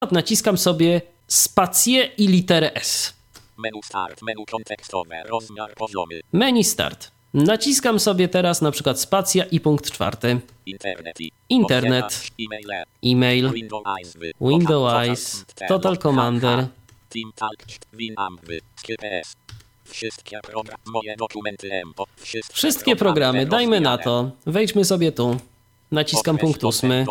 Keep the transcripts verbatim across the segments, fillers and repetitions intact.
naciskam sobie spację i literę S. Menu start, menu kontekstowe, rozmiar poziomy. Menu start. Naciskam sobie teraz na przykład spacja i punkt czwarty. Internet. Internet. E-mail. Windows Eyes. Total Commander. Wszystkie programy, moje dokumenty M P O. Wszystkie programy, dajmy na to. Wejdźmy sobie tu. Naciskam punkt ósmy.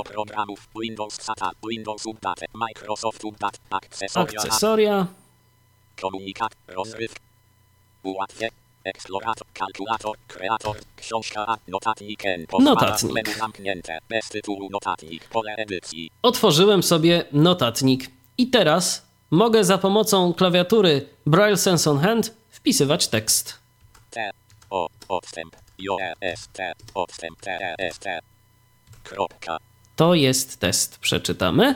Akcesoria. Komunikat, rozrywka. Ułatwię. Eksplorator, kalkulator, kreator, książka, notatnik, Notatnik. Menu zamknięte, bez tytułu notatnik, pole edycji. Otworzyłem sobie notatnik i teraz mogę za pomocą klawiatury Braille Sense on Hand wpisywać tekst. T, O, odstęp, J, S, T, odstęp, T, S, T. Kropka. To jest test. Przeczytamy.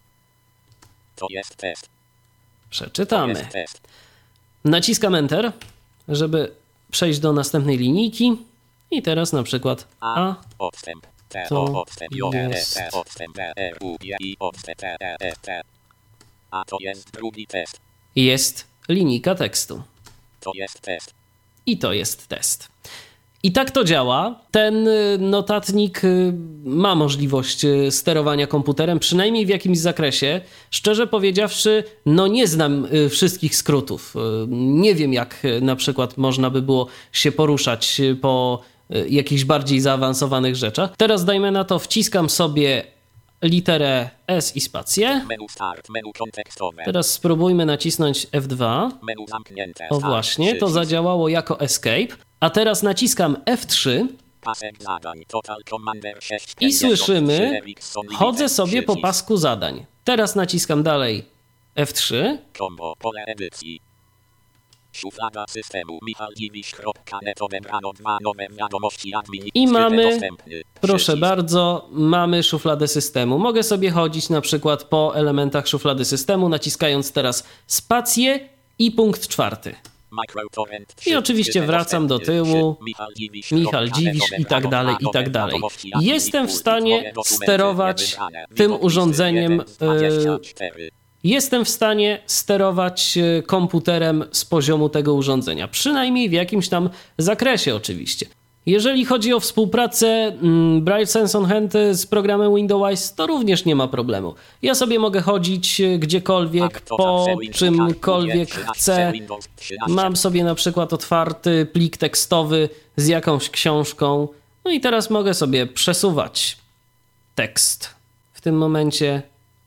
To jest test. Przeczytamy. To jest test. Naciskam Enter, żeby przejść do następnej linijki. I teraz na przykład A, A odstęp, T, to O, odstęp, J, S, jest T, odstęp, D, R, U, I, odstęp, T, E, S, T. A to jest drugi test. jest linijka tekstu. To jest test. I to jest test. I tak to działa. Ten notatnik ma możliwość sterowania komputerem, przynajmniej w jakimś zakresie. Szczerze powiedziawszy, no nie znam wszystkich skrótów. Nie wiem, jak na przykład można by było się poruszać po jakichś bardziej zaawansowanych rzeczach. Teraz dajmy na to, wciskam sobie literę S i spację. Menu start, menu kontekstowe. Teraz spróbujmy nacisnąć F dwa. Menu zamknięte. O Start, właśnie, to przycisk. zadziałało jako Escape. A teraz naciskam F trzy Pasek zadań, Total Commander sześć i słyszymy, Ericsson chodzę sobie po przycisk. pasku zadań. Teraz naciskam dalej F trzy. Combo, pole edycji. Szuflada systemu, Michał Dziwisz kropka net, odebrano dwa nowe wiadomości admin. I Skryte mamy, dostępny. proszę Przycisk. bardzo, mamy szufladę systemu. Mogę sobie chodzić na przykład po elementach szuflady systemu, naciskając teraz spację i punkt czwarty. Microtorrent, I oczywiście skryte wracam do dostępny. tyłu. Michał Dziwisz, Michał kropka net, Dziwisz i tak odebrano dalej, dwa i tak nowe dalej. wiadomości admin. Jestem w Pult, stanie moje dokumenty sterować wybrane. tym Widowisy urządzeniem, jeden z dwudziestu czterech. Jestem w stanie sterować komputerem z poziomu tego urządzenia, przynajmniej w jakimś tam zakresie oczywiście. Jeżeli chodzi o współpracę mm, Braille Sense on Hand z programem Windows Eyes, to również nie ma problemu. Ja sobie mogę chodzić gdziekolwiek, po czymkolwiek chcę. Mam sobie na przykład otwarty plik tekstowy z jakąś książką. No i teraz mogę sobie przesuwać tekst. W tym momencie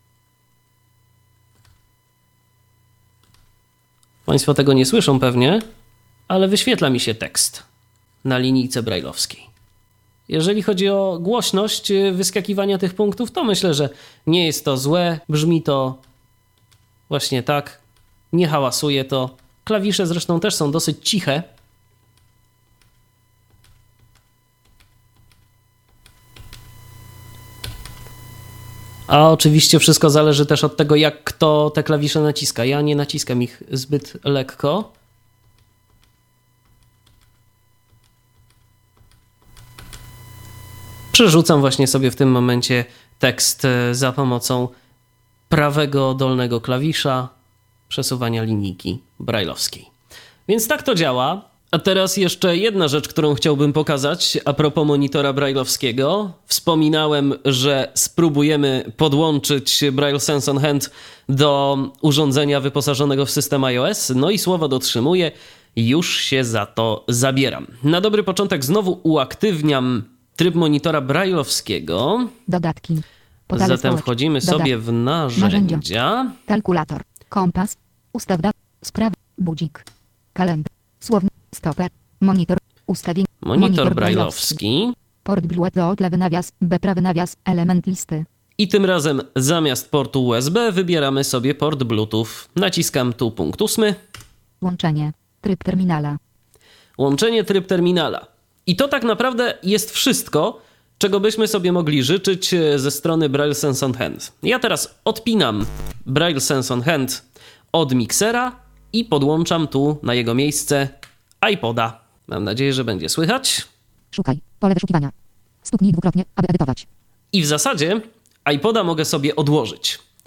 Państwo tego nie słyszą pewnie, ale wyświetla mi się tekst na linijce brajlowskiej. Jeżeli chodzi o głośność wyskakiwania tych punktów, to myślę, że nie jest to złe. Brzmi to właśnie tak. Nie hałasuje to. Klawisze zresztą też są dosyć ciche. A oczywiście wszystko zależy też od tego, jak kto te klawisze naciska. Ja nie naciskam ich zbyt lekko. Przerzucam właśnie sobie w tym momencie tekst za pomocą prawego dolnego klawisza przesuwania linijki brajlowskiej. Więc tak to działa. A teraz jeszcze jedna rzecz, którą chciałbym pokazać a propos monitora brajlowskiego. Wspominałem, że spróbujemy podłączyć Braille Sense on Hand do urządzenia wyposażonego w system iOS. No i słowo dotrzymuję, już się za to zabieram. Na dobry początek znowu uaktywniam tryb monitora brajlowskiego. Dodatki. Portale Zatem społecz. wchodzimy Dodat. sobie w narzędzia. narzędzia. Kalkulator. Kompas. Ustaw dat. Spraw. Budzik. Kalendarz. Słowny. Stoper. Monitor. Ustawień. Monitor, monitor brajlowski. Port Bluetooth. Lewy nawias. B. Prawy nawias. Element listy. I tym razem zamiast portu U S B wybieramy sobie port Bluetooth. Naciskam tu punkt ósmy. Łączenie. Tryb terminala. Łączenie tryb terminala. I to tak naprawdę jest wszystko, czego byśmy sobie mogli życzyć ze strony Braille Sense on Hand. Ja teraz odpinam Braille Sense on Hand od miksera i podłączam tu na jego miejsce iPoda. Mam nadzieję, że będzie słychać. Szukaj. Pole wyszukiwania. Stuknij dwukrotnie, aby edytować. I w zasadzie iPoda mogę sobie odłożyć.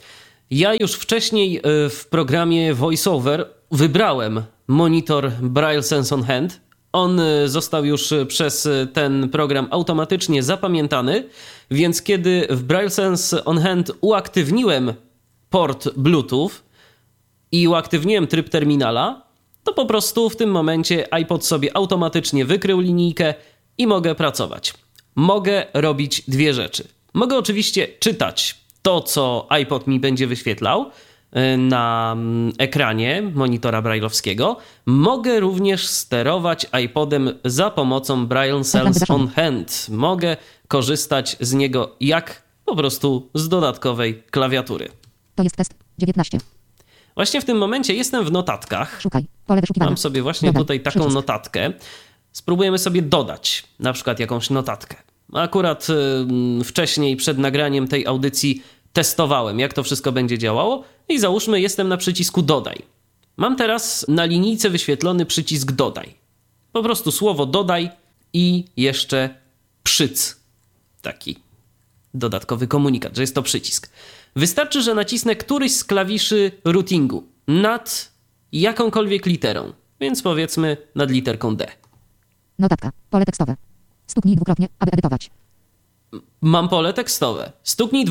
Ja już wcześniej y, w programie VoiceOver wybrałem monitor Braille Sense on Hand. On y, został już y, przez y, ten program automatycznie zapamiętany, więc kiedy w Braille Sense on Hand uaktywniłem port Bluetooth i uaktywniłem tryb terminala, to po prostu w tym momencie iPod sobie automatycznie wykrył linijkę i mogę pracować. Mogę robić dwie rzeczy. Mogę oczywiście czytać to, co iPod mi będzie wyświetlał na ekranie monitora braille'owskiego. Mogę również sterować iPodem za pomocą Braille Sense on Hand. Mogę korzystać z niego jak po prostu z dodatkowej klawiatury. To jest test dziewiętnaście. Właśnie w tym momencie jestem w notatkach. Szukaj. Pole wyszukiwania. Mam sobie właśnie Dodaj. tutaj taką Przycisk. notatkę. Spróbujemy sobie dodać na przykład jakąś notatkę. Akurat y, wcześniej przed nagraniem tej audycji testowałem, jak to wszystko będzie działało i załóżmy, jestem na przycisku dodaj. Mam teraz na linijce wyświetlony przycisk dodaj. Po prostu słowo dodaj i jeszcze przyc. Taki dodatkowy komunikat, że jest to przycisk. Wystarczy, że nacisnę któryś z klawiszy routingu nad jakąkolwiek literą, więc powiedzmy nad literką D. Notatka. Pole tekstowe. Stuknij dwukrotnie, aby edytować. Mam pole tekstowe. Stuknij